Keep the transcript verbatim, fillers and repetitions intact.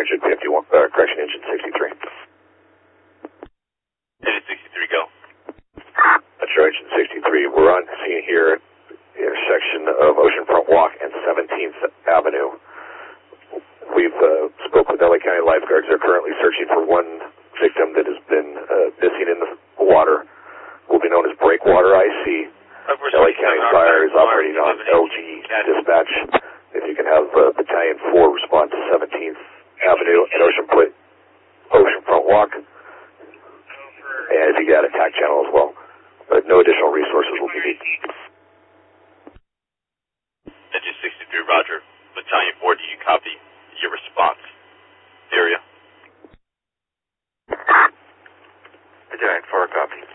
engine fifty-one, uh, correction, engine sixty-three. Engine sixty-three, go. That's your engine sixty-three. We're on scene here at the intersection of Oceanfront Walk and seventeenth Avenue. We've uh, spoke with L A County lifeguards. They're currently searching for one victim that has been uh, missing in the water. Will be known as Breakwater I C. L A County Fire is operating on L G dispatch. If you can have uh, Battalion four respond to seventeenth Avenue and Oceanfront, Oceanfront Walk. And if you got a TAC channel as well. But no additional resources will be needed. Engine sixty-three, roger. Battalion four, do you copy your response area? Battalion four, copy.